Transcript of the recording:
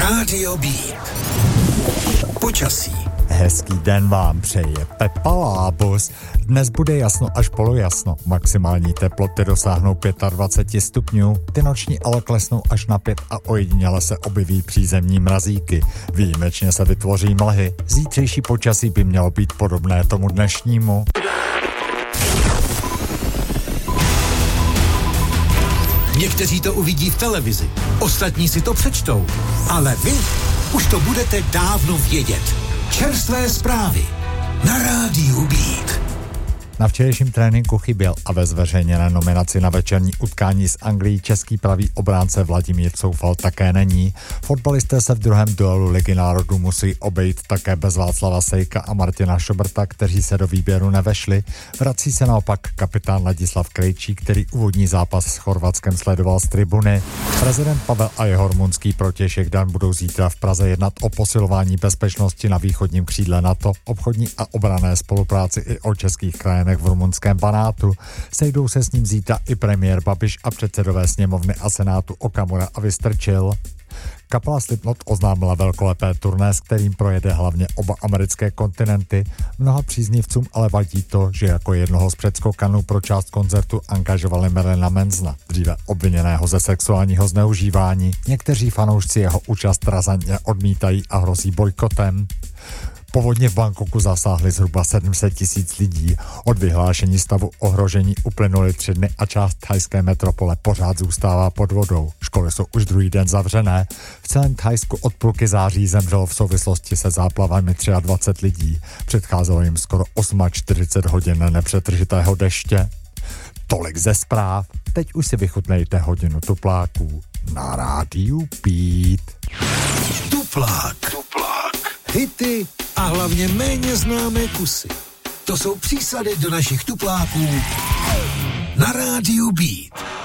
Rádio Beat. Počasí. Hezký den vám přeje Pepa Lábus. Dnes bude jasno až polojasno. Maximální teploty dosáhnou 25 stupňů, ty noční ale klesnou až na 5 a ojediněle se objeví přízemní mrazíky. Výjimečně se vytvoří mlhy. Zítřejší počasí by mělo být podobné tomu dnešnímu. Někteří to uvidí v televizi, ostatní si to přečtou, ale vy už to budete dávno vědět. Čerstvé zprávy na Rádiu Beat. Na včerejším tréninku chyběl a ve zveřejněné nominaci na večerní utkání s Anglií český pravý obránce Vladimír Coufal také není. Fotbalisté se v druhém duelu Ligy národů musí obejít také bez Václava Sejka a Martina Šobrta, kteří se do výběru nevešli. Vrací se naopak kapitán Ladislav Krejčí, který úvodní zápas s Chorvatskem sledoval z tribuny. Prezident Pavel a jeho rumunský protějšek Dan budou zítra v Praze jednat o posilování bezpečnosti na východním křídle NATO, obchodní a obranné spolupráci i o českých krajinách v rumunském Banátu. Sejdou se s ním zítra i premiér Babiš a předsedové sněmovny a senátu Okamura a Vystrčil. Kapela Slipknot oznámila velkolepé turné, s kterým projede hlavně oba americké kontinenty. Mnoha příznivcům ale vadí to, že jako jednoho z předskokanů pro část koncertu angažovali Marilyna Mansona, dříve obviněného ze sexuálního zneužívání. Někteří fanoušci jeho účast razantně odmítají a hrozí bojkotem. Povodně v Bangkoku zasáhly zhruba 700 000 lidí. Od vyhlášení stavu ohrožení uplynuly 3 dny a část thajské metropole pořád zůstává pod vodou. Školy jsou už druhý den zavřené. V celém Thajsku od půlky září zemřelo v souvislosti se záplavami 23 lidí. Předcházelo jim skoro 48 hodin nepřetržitého deště. Tolik ze zpráv. Teď už si vychutnejte hodinu tupláků na Rádiu Beat. Tuplák. Hity a hlavně méně známé kusy. To jsou přísady do našich tupláků na Rádiu Beat.